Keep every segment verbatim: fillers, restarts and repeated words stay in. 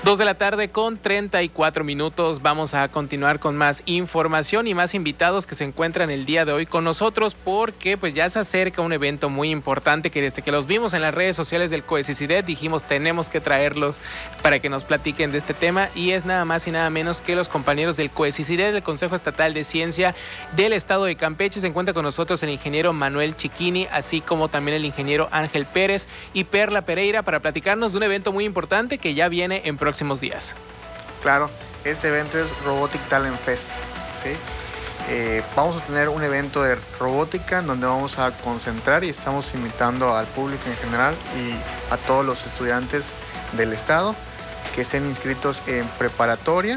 Dos de la tarde con treinta y cuatro minutos. Vamos a continuar con más información y más invitados que se encuentran el día de hoy con nosotros, porque pues ya se acerca un evento muy importante que desde que los vimos en las redes sociales del COECICIDET dijimos tenemos que traerlos para que nos platiquen de este tema, y es nada más y nada menos que los compañeros del COECICIDET, del Consejo Estatal de Ciencia del Estado de Campeche. Se encuentra con nosotros el ingeniero Manuel Chiquini, así como también el ingeniero Ángel Pérez y Perla Pereira, para platicarnos de un evento muy importante que ya viene en próximos días. Claro, este evento es Robotic Talent Fest, ¿sí? Eh, vamos a tener un evento de robótica en donde vamos a concentrar y estamos invitando al público en general y a todos los estudiantes del estado que estén inscritos en preparatoria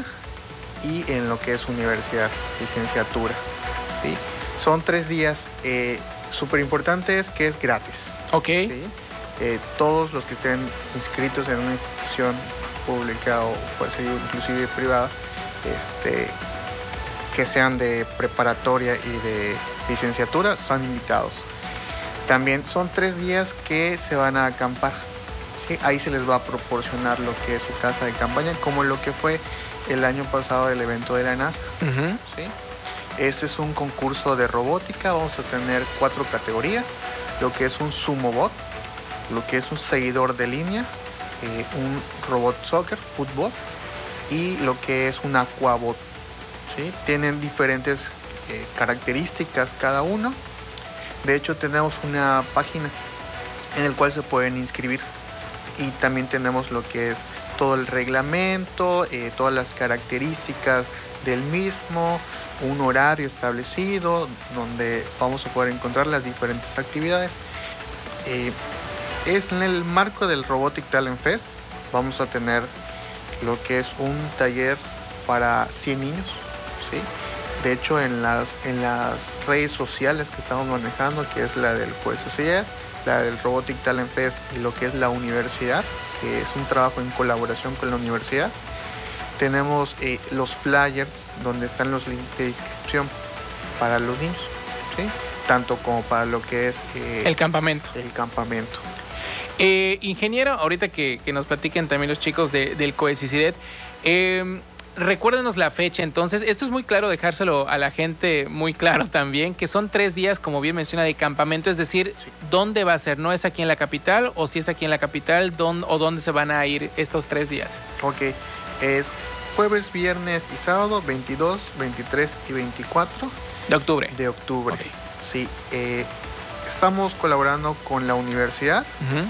y en lo que es universidad, licenciatura, ¿sí? Son tres días, eh, súper importante es que es gratis. Ok. ¿Sí? Eh, todos los que estén inscritos en una institución pública o puede ser inclusive privada, este, que sean de preparatoria y de licenciatura, son invitados. También son tres días que se van a acampar, ¿sí? Ahí se les va a proporcionar lo que es su casa de campaña, como lo que fue el año pasado el evento de la NASA. Uh-huh. ¿Sí? Este es un concurso de robótica. Vamos a tener cuatro categorías: lo que es un sumo bot, lo que es un seguidor de línea, Eh, un robot soccer, fútbol, y lo que es un aquabot, ¿sí? Tienen diferentes eh, características cada uno. De hecho, tenemos una página en la cual se pueden inscribir, y también tenemos lo que es todo el reglamento, eh, todas las características del mismo, un horario establecido donde vamos a poder encontrar las diferentes actividades. Eh, Es en el marco del Robotic Talent Fest. Vamos a tener lo que es un taller para cien niños, ¿sí? De hecho, en las, en las redes sociales que estamos manejando, que es la del COECICIDET, la del Robotic Talent Fest y lo que es la universidad, que es un trabajo en colaboración con la universidad, tenemos eh, los flyers donde están los links de inscripción para los niños, ¿sí? Tanto como para lo que es eh, el campamento. El campamento. Eh, ingeniero, ahorita que, que nos platiquen también los chicos de, del COECICIDET, eh, recuérdenos la fecha. Entonces, esto es muy claro, dejárselo a la gente muy claro también, que son tres días, como bien menciona, de campamento, es decir, sí. ¿Dónde va a ser? ¿No es aquí en la capital? O si es aquí en la capital, ¿dónde, o dónde se van a ir estos tres días? Ok, es jueves, viernes y sábado, veintidós, veintitrés y veinticuatro de octubre. De octubre, okay. Sí. Eh, estamos colaborando con la universidad. Uh-huh.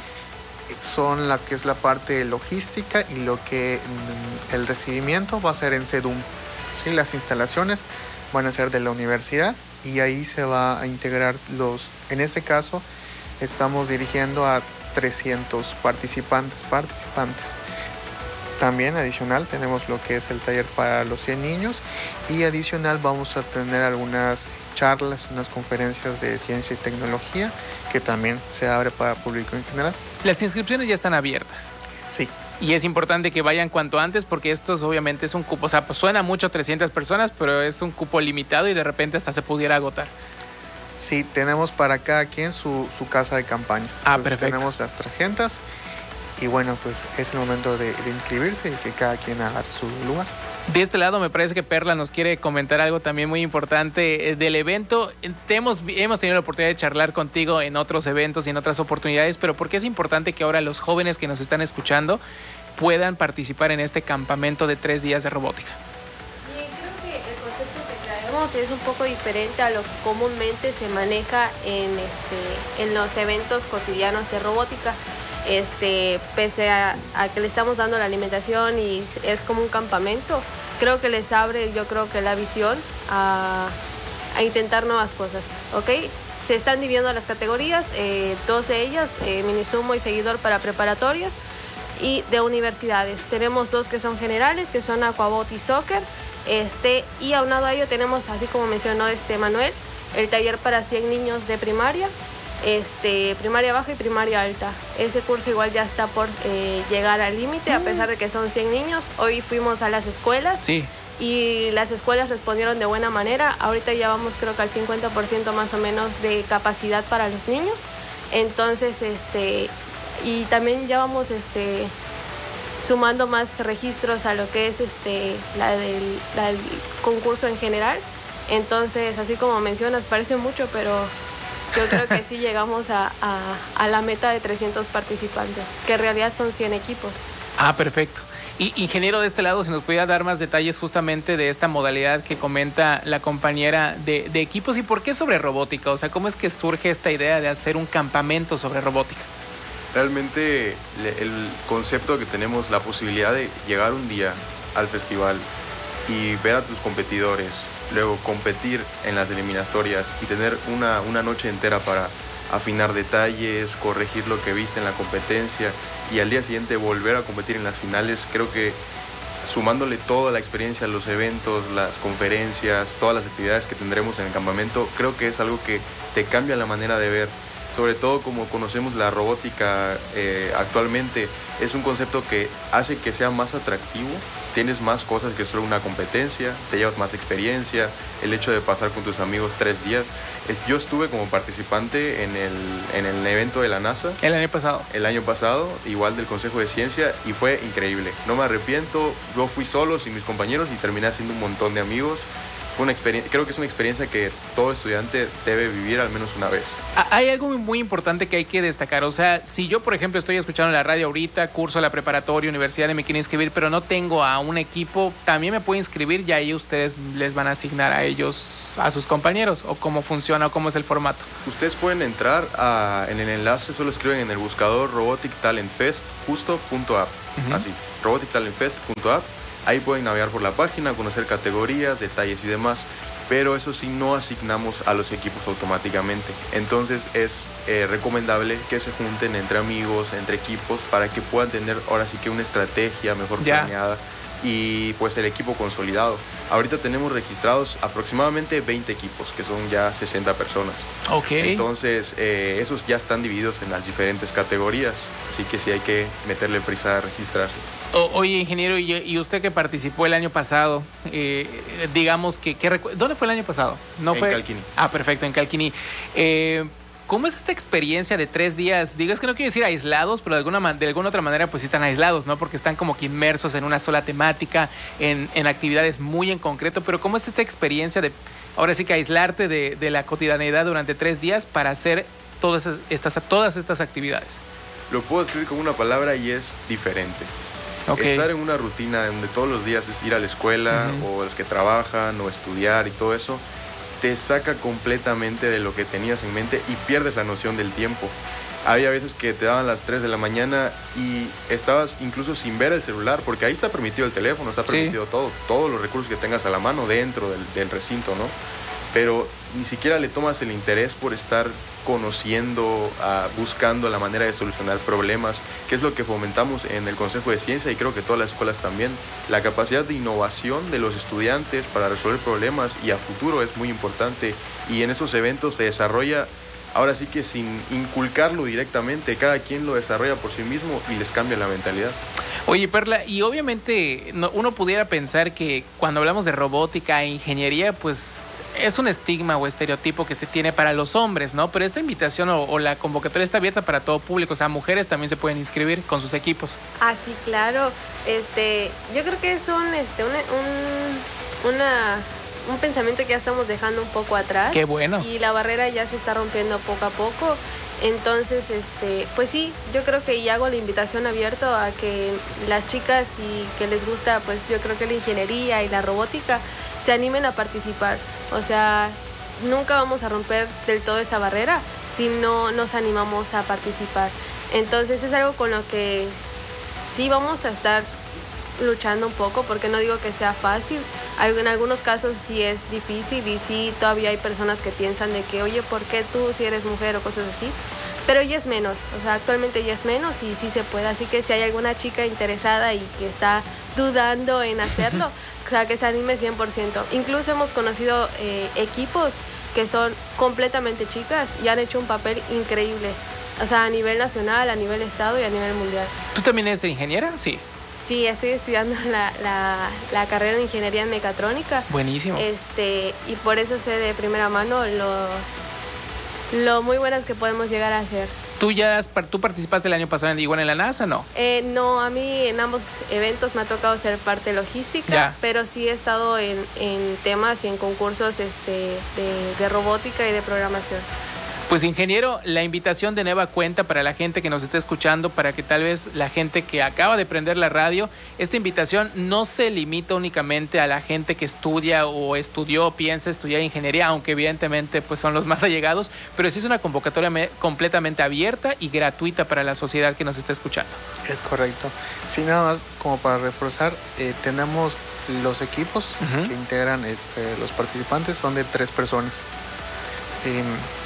Son la que es la parte de logística, y lo que el recibimiento va a ser en CEDUM, ¿sí? Las instalaciones van a ser de la universidad y ahí se va a integrar los, en este caso estamos dirigiendo a trescientos participantes, participantes. También adicional tenemos lo que es el taller para los cien niños, y adicional vamos a tener algunas charlas, unas conferencias de ciencia y tecnología que también se abre para público en general. Las inscripciones ya están abiertas. Sí. Y es importante que vayan cuanto antes, porque esto es, obviamente es un cupo, o sea, pues suena mucho trescientas personas, pero es un cupo limitado y de repente hasta se pudiera agotar. Sí, tenemos para cada quien su, su casa de campaña. Ah, Entonces, perfecto. tenemos las trescientas y bueno, pues es el momento de, de inscribirse y que cada quien haga su lugar. De este lado me parece que Perla nos quiere comentar algo también muy importante del evento. Te hemos, hemos tenido la oportunidad de charlar contigo en otros eventos y en otras oportunidades, pero ¿por qué es importante que ahora los jóvenes que nos están escuchando puedan participar en este campamento de tres días de robótica? Bien, creo que el concepto que traemos es un poco diferente a lo que comúnmente se maneja en, este, en los eventos cotidianos de robótica. Este, pese a, a que le estamos dando la alimentación y es como un campamento, creo que les abre, yo creo que la visión a, a intentar nuevas cosas, ¿ok? Se están dividiendo las categorías, eh, dos de ellas, eh, minisumo y seguidor para preparatorias, y de universidades. Tenemos dos que son generales, que son aquabot y soccer, este, y aunado a ello tenemos, así como mencionó este Manuel, el taller para cien niños de primaria, Este, primaria baja y primaria alta. Ese curso igual ya está por eh, llegar al límite, a pesar de que son cien niños. Hoy fuimos a las escuelas, sí, y las escuelas respondieron de buena manera. Ahorita ya vamos creo que al cincuenta por ciento más o menos de capacidad para los niños. Entonces, este, y también ya vamos este, sumando más registros a lo que es este la del, la del concurso en general. Entonces, así como mencionas, parece mucho, pero yo creo que sí llegamos a, a, a la meta de trescientos participantes, que en realidad son cien equipos. Ah, perfecto. Y ingeniero, de este lado, si nos pudiera dar más detalles justamente de esta modalidad que comenta la compañera de, de equipos, y por qué sobre robótica, o sea, ¿cómo es que surge esta idea de hacer un campamento sobre robótica? Realmente el concepto que tenemos, la posibilidad de llegar un día al festival y ver a tus competidores, luego competir en las eliminatorias y tener una, una noche entera para afinar detalles, corregir lo que viste en la competencia y al día siguiente volver a competir en las finales, creo que sumándole toda la experiencia, los eventos, las conferencias, todas las actividades que tendremos en el campamento, creo que es algo que te cambia la manera de ver. Sobre todo como conocemos la robótica eh, actualmente, es un concepto que hace que sea más atractivo, tienes más cosas que solo una competencia, te llevas más experiencia, el hecho de pasar con tus amigos tres días. Es, yo estuve como participante en el, en el evento de la NASA. El año pasado. El año pasado, igual del Consejo de Ciencia, y fue increíble. No me arrepiento, yo fui solo, sin mis compañeros, y terminé haciendo un montón de amigos. Fue una experiencia, creo que es una experiencia que todo estudiante debe vivir al menos una vez. Hay algo muy importante que hay que destacar, o sea, si yo por ejemplo estoy escuchando la radio ahorita, curso la preparatoria, universidad y me quiero inscribir, pero no tengo a un equipo, también me puedo inscribir y ahí ustedes les van a asignar a ellos, a sus compañeros, o cómo funciona o cómo es el formato. Ustedes pueden entrar a, en el enlace, solo escriben en el buscador robotic talent fest justo punto app, uh-huh. Así, robotic talent fest punto app. Ahí pueden navegar por la página, conocer categorías, detalles y demás, pero eso sí, no asignamos a los equipos automáticamente. Entonces es eh, recomendable que se junten entre amigos, entre equipos, para que puedan tener ahora sí que una estrategia mejor ya. planeada y pues el equipo consolidado. Ahorita tenemos registrados aproximadamente veinte equipos, que son ya sesenta personas. Ok. Entonces eh, esos ya están divididos en las diferentes categorías, así que sí hay que meterle prisa a registrarse. O, oye, ingeniero, y, y usted que participó el año pasado, eh, digamos que, que recu- ¿dónde fue el año pasado? ¿No en fue? Calquini. Ah, perfecto, en Calquini. Eh, ¿Cómo es esta experiencia de tres días? Digo, es que no quiero decir aislados, pero de alguna, man- de alguna otra manera pues sí están aislados, ¿no? Porque están como que inmersos en una sola temática, en, en actividades muy en concreto, pero ¿cómo es esta experiencia de, ahora sí que aislarte de, de la cotidianeidad durante tres días para hacer todas estas, todas estas actividades? Lo puedo escribir con una palabra y es diferente. Okay. Estar en una rutina donde todos los días es ir a la escuela, uh-huh. o los que trabajan o estudiar y todo eso, te saca completamente de lo que tenías en mente y pierdes la noción del tiempo. Había veces que te daban las tres de la mañana y estabas incluso sin ver el celular, porque ahí está permitido el teléfono, está permitido sí. todo, todos los recursos que tengas a la mano dentro del, del recinto, ¿no? Pero ni siquiera le tomas el interés por estar conociendo, uh, buscando la manera de solucionar problemas, que es lo que fomentamos en el Consejo de Ciencia y creo que todas las escuelas también. La capacidad de innovación de los estudiantes para resolver problemas y a futuro es muy importante, y en esos eventos se desarrolla, ahora sí que sin inculcarlo directamente, cada quien lo desarrolla por sí mismo y les cambia la mentalidad. Oye, Perla, y obviamente no, uno pudiera pensar que cuando hablamos de robótica e ingeniería, pues es un estigma o estereotipo que se tiene para los hombres, ¿no? Pero esta invitación o, o la convocatoria está abierta para todo público, o sea, mujeres también se pueden inscribir con sus equipos. Ah, sí, claro. Este, yo creo que es un, este, un, un, una, un pensamiento que ya estamos dejando un poco atrás. Qué bueno. Y la barrera ya se está rompiendo poco a poco. Entonces, este, pues sí, yo creo que ya hago la invitación abierta a que las chicas y que les gusta, pues yo creo que la ingeniería y la robótica se animen a participar. O sea, nunca vamos a romper del todo esa barrera si no nos animamos a participar. Entonces es algo con lo que sí vamos a estar luchando un poco, porque no digo que sea fácil. En algunos casos sí es difícil y sí todavía hay personas que piensan de que, oye, ¿por qué tú si eres mujer o cosas así? Pero ya es menos, o sea, actualmente ya es menos y sí se puede. Así que si hay alguna chica interesada y que está dudando en hacerlo, o sea, que se anime cien por ciento. Incluso hemos conocido eh, equipos que son completamente chicas y han hecho un papel increíble. O sea, a nivel nacional, a nivel estado y a nivel mundial. ¿Tú también eres ingeniera? Sí. Sí, estoy estudiando la, la, la carrera de ingeniería en mecatrónica. Buenísimo. Este, y por eso sé de primera mano lo, lo muy buenas que podemos llegar a ser. ¿Tú ya has, tú participaste el año pasado en, igual en la NASA, no? Eh, no, a mí en ambos eventos me ha tocado ser parte logística, ya. Pero sí he estado en, en temas y en concursos este, de, de robótica y de programación. Pues ingeniero, la invitación de nueva cuenta para la gente que nos esté escuchando, para que tal vez la gente que acaba de prender la radio, esta invitación no se limita únicamente a la gente que estudia o estudió o piensa estudiar ingeniería, aunque evidentemente pues son los más allegados, pero sí es una convocatoria me- completamente abierta y gratuita para la sociedad que nos está escuchando. Es correcto. Sí, nada más como para reforzar, eh, tenemos los equipos uh-huh. que integran este, los participantes, son de tres personas. Eh,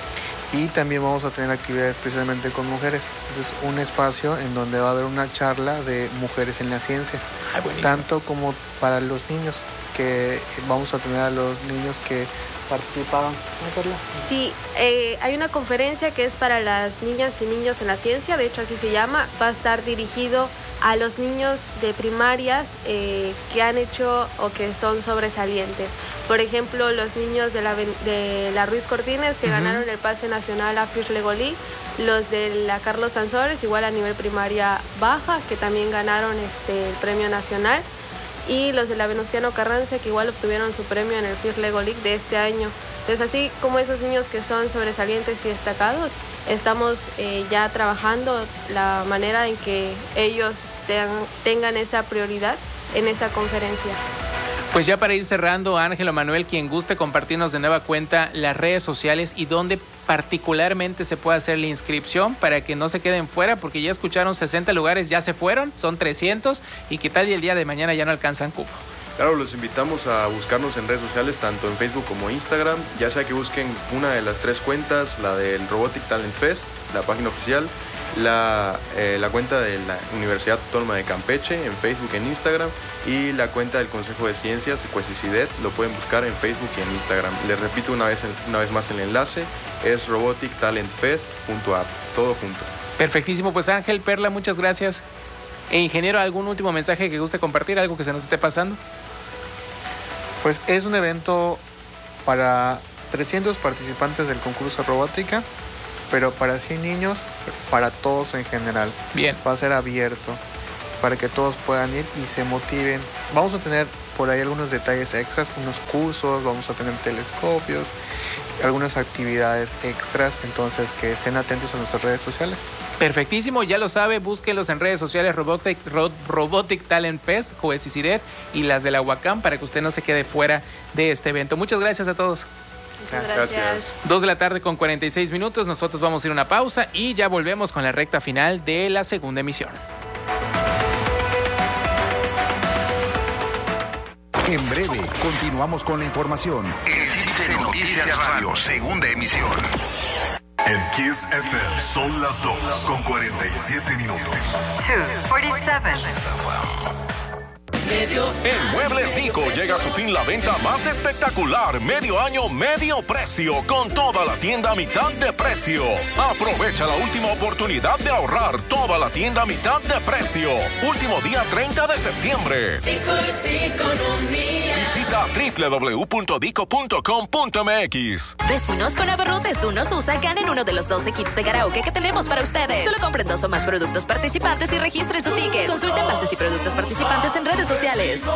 Y también vamos a tener actividades especialmente con mujeres. Entonces, un espacio en donde va a haber una charla de mujeres en la ciencia. Ay, tanto como para los niños, que vamos a tener a los niños que participaron. Sí, eh, hay una conferencia que es para las niñas y niños en la ciencia, de hecho así se llama, va a estar dirigido a los niños de primarias eh, que han hecho o que son sobresalientes. Por ejemplo, los niños de la, de la Ruiz Cortines que uh-huh. ganaron el pase nacional a Fish Legolí, los de la Carlos Sansores, igual a nivel primaria baja, que también ganaron este, el premio nacional, y los de la Venustiano Carranza, que igual obtuvieron su premio en el Fish Lego League de este año. Entonces, así como esos niños que son sobresalientes y destacados, estamos eh, ya trabajando la manera en que ellos tengan, tengan esa prioridad en esa conferencia. Pues ya para ir cerrando, Ángel o Manuel, quien guste compartirnos de nueva cuenta las redes sociales y dónde particularmente se puede hacer la inscripción para que no se queden fuera, porque ya escucharon sesenta lugares, ya se fueron, son trescientos, y qué tal y el día de mañana ya no alcanzan cupo. Claro, los invitamos a buscarnos en redes sociales, tanto en Facebook como Instagram, ya sea que busquen una de las tres cuentas, la del Robotic Talent Fest, la página oficial, la, eh, la cuenta de la Universidad Autónoma de Campeche en Facebook y en Instagram, y la cuenta del Consejo de Ciencias de CUECICIDET, lo pueden buscar en Facebook y en Instagram. Les repito una vez, una vez más el enlace, es robotic talent fest punto app, todo junto. Perfectísimo, pues Ángel, Perla, muchas gracias. E ingeniero, ¿algún último mensaje que guste compartir, algo que se nos esté pasando? Pues es un evento para trescientos participantes del concurso robótica, pero para cien niños, para todos en general. Bien. Va a ser abierto para que todos puedan ir y se motiven. Vamos a tener por ahí algunos detalles extras, unos cursos, vamos a tener telescopios, algunas actividades extras, entonces que estén atentos a nuestras redes sociales. Perfectísimo, ya lo sabe, búsquenlos en redes sociales, Robotic, Ro, Robotic Talent Fest, CUECICIDET y las de la UACAM, para que usted no se quede fuera de este evento. Muchas gracias a todos. Muchas gracias. Dos de la tarde con cuarenta y seis minutos, nosotros vamos a ir a una pausa y ya volvemos con la recta final de la segunda emisión. En breve, continuamos con la información. El Cibse Noticias Radio, segunda emisión. En Kiss F M son las dos con cuarenta y siete minutos. dos cuarenta y siete. En Muebles Nico llega a su fin la venta más espectacular, medio año, medio precio, con toda la tienda a mitad de precio. Aprovecha la última oportunidad de ahorrar, toda la tienda a mitad de precio. Último día treinta de septiembre. Visita doble u doble u doble u punto dico punto com punto m x. Vecinos con abarrotes Tunos Usa ganen uno de los doce kits de karaoke que tenemos para ustedes. Solo compren dos o más productos participantes y registren su ticket. Consulten bases y productos participantes en redes sociales.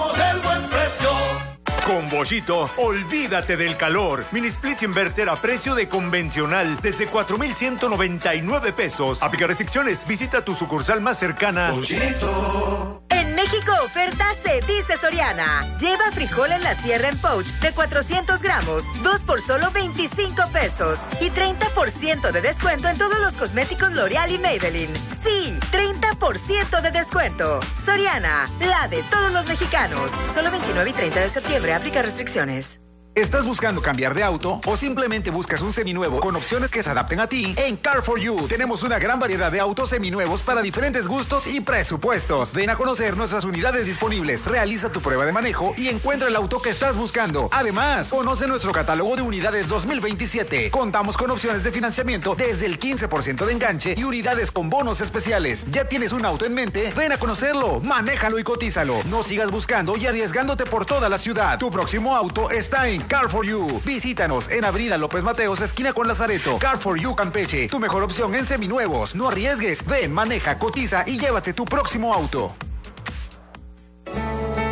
Con Bollito, olvídate del calor. Mini Splits Inverter a precio de convencional desde cuatro mil ciento noventa y nueve pesos. Aplica restricciones. Visita tu sucursal más cercana. Bollito. En México, oferta se dice Soriana. Lleva frijol en la sierra en pouch de cuatrocientos gramos, dos por solo veinticinco pesos. Y treinta por ciento de descuento en todos los cosméticos L'Oreal y Maybelline. Sí, treinta por ciento de descuento. Soriana, la de todos los mexicanos. Solo veintinueve y treinta de septiembre. Aplica restricciones. ¿Estás buscando cambiar de auto o simplemente buscas un seminuevo con opciones que se adapten a ti? En Car for You tenemos una gran variedad de autos seminuevos para diferentes gustos y presupuestos. Ven a conocer nuestras unidades disponibles, realiza tu prueba de manejo y encuentra el auto que estás buscando. Además, conoce nuestro catálogo de unidades dos mil veintisiete. Contamos con opciones de financiamiento desde el quince por ciento de enganche y unidades con bonos especiales. ¿Ya tienes un auto en mente? Ven a conocerlo, manéjalo y cotízalo. No sigas buscando y arriesgándote por toda la ciudad. Tu próximo auto está en Car for You. Visítanos en Avenida López Mateos, esquina con Lazareto. Car for You Campeche, tu mejor opción en seminuevos. No arriesgues, ven, maneja, cotiza y llévate tu próximo auto.